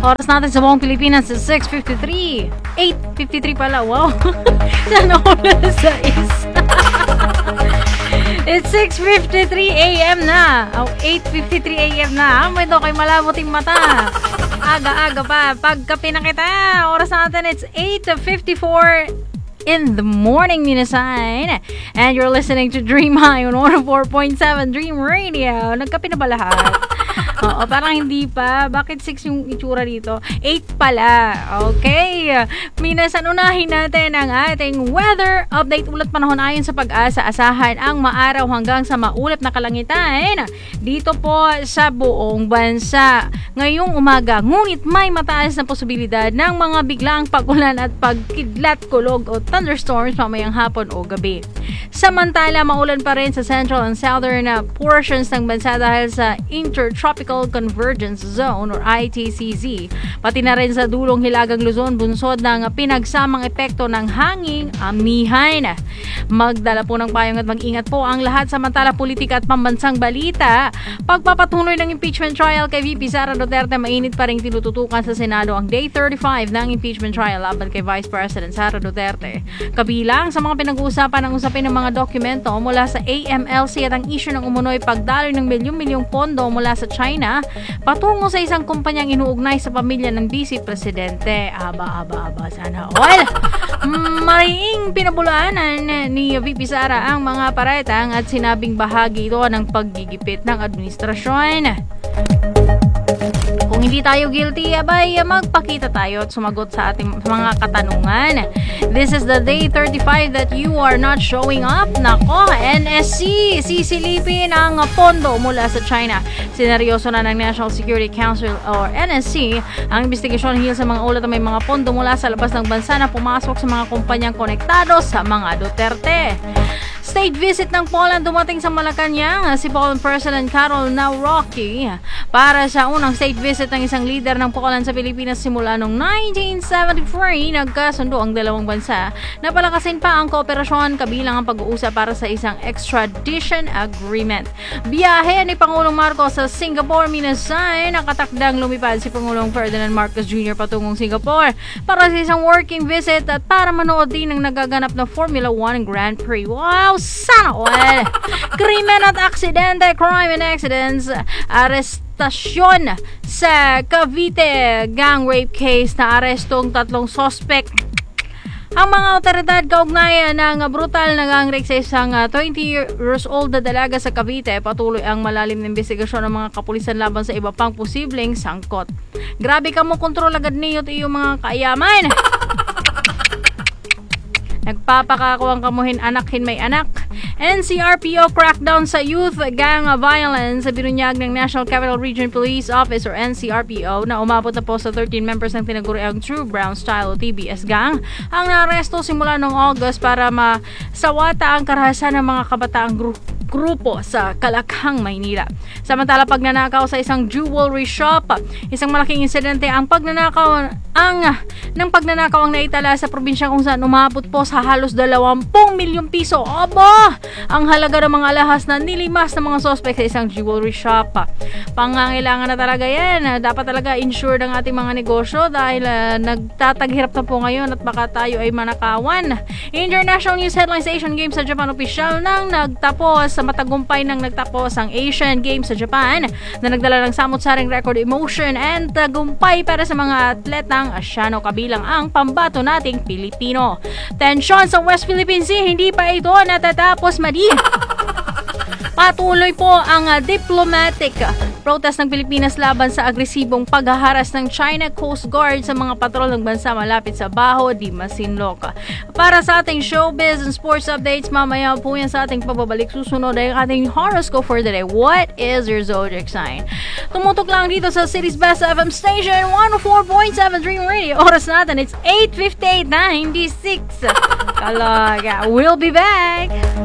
Oras natin sa buong Pilipinas is 6:53. 8:53 pala, wow. Sana ulan sa It's 6:53 a.m. na. 8:53 a.m. na. May do kay malabuting mata. Aga-aga pa. Pagkape na kita. Oras natin, it's 8:54 in the morning, minasan. And you're listening to Dream High on 104.7 Dream Radio. Nagkape na ba lahat? Oo, parang hindi pa. Bakit 6 yung itsura dito? 8 pala. Okay. Minasan, unahin natin ang ating weather update. Ulat panahon ayon sa Pag-asa. Asahan ang maaraw hanggang sa maulap na kalangitan dito po sa buong bansa ngayong umaga. Ngunit may mataas na posibilidad ng mga biglaang pag-ulan at pagkidlat-kulog o thunderstorms mamayang hapon o gabi. Samantala, maulan pa rin sa central and southern portions ng bansa dahil sa Intertropical Convergence Zone or ITCZ. Pati na rin sa dulong Hilagang Luzon, bunsod ng pinagsamang epekto ng hanging amihan. Magdala po ng payong at mag-ingat po ang lahat. Samantala, politika at pambansang balita. Pagpapatuloy ng impeachment trial kay VP Sara Duterte, mainit pa rin tinututukan sa Senado ang Day 35 ng impeachment trial laban kay Vice President Sara Duterte. Kabilang sa mga pinag-uusapan ng usapin ng mga dokumento mula sa AMLC at ang issue ng umunoy pagdaloy ng milyong-milyong pondo mula sa China patungo sa isang kumpanyang inuugnay sa pamilya ng Vice Presidente. Aba, sana all. Mariing pinabulaanan ni VP Sara ang mga paratang at sinabing bahagi ito ng paggigipit ng administrasyon. Kung hindi tayo guilty, abay, magpakita tayo at sumagot sa ating mga katanungan. This is the day 35 that you are not showing up. Nako, NSC, sisilipin ang pondo mula sa China. Sineryoso na ng National Security Council or NSC ang investigasyon hinggil sa mga ulat na may mga pondo mula sa labas ng bansa na pumasok sa mga kumpanyang konektado sa mga Duterte. State visit ng Poland dumating sa Malacanang si Poland President Karol Nawrocki para sa unang state visit ng isang leader ng Poland sa Pilipinas simula noong 1973. Nagkasundo ang dalawang bansa na palakasin pa ang kooperasyon kabilang ang pag-uusap para sa isang extradition agreement. Biyahe ni Pangulong Marcos sa Singapore, minasay nakatakdang lumipad si Pangulong Ferdinand Marcos Jr. patungong Singapore para sa isang working visit at para manood din ng nagaganap na Formula 1 Grand Prix. Wow! Sana all! Krimen at aksidente, crime and accidents, arestasyon sa Cavite gang rape case na arestong 3 suspect. Ang mga otoridad kaugnayan ng brutal na gang rape sa isang 20 years old na dalaga sa Cavite, patuloy ang malalim na investigasyon ng mga kapulisan laban sa iba pang posibleng sangkot. Grabe ka mo, kontrol agad niyo iyong mga kaayaman. Nagpapakakuwang kamuhin anakhin may anak. NCRPO crackdown sa youth gang violence sa binunyag ng National Capital Region Police Office or NCRPO na umabot na po sa 13 members ng tinaguriang True Brown Style o TBS gang ang naaresto simula noong August para masawata ang karahasan ng mga kabataang grupo sa Kalakhang, Maynila. Samantala, pagnanakaw sa isang jewelry shop, isang malaking insidente ang pagnanakaw ang naitala sa probinsya kung saan umabot po sa halos 20 milyong piso. Aba! Ang halaga ng mga alahas na nilimas ng mga suspect sa isang jewelry shop. Pangangailangan na talaga yan. Dapat talaga insured ang ating mga negosyo dahil nagtataghirap na po ngayon at baka tayo ay manakawan. International News Headlines: Asian Games sa Japan official nang nagtapos sa matagumpay nang nagtapos ang Asian Games sa Japan na nagdala ng samot-saring record emotion and tagumpay para sa mga atletang Asyano kabilang ang pambato nating Pilipino. Tensyon sa West Philippine Sea, hindi pa ito natatapos, madi. Patuloy po ang diplomatic protest ng Pilipinas laban sa agresibong paghaharas ng China Coast Guard sa mga patrol ng bansa malapit sa Baho di Masinloc. Para sa ating showbiz and sports updates, mamaya po yan sa ating pagbabalik. Susunod ay ating horoscope for the day. What is your zodiac sign? Tumutok lang dito sa City's Best FM Station 104.7 Dream Radio. Oras natin, it's 8:58:96. Kalaga. We'll be back!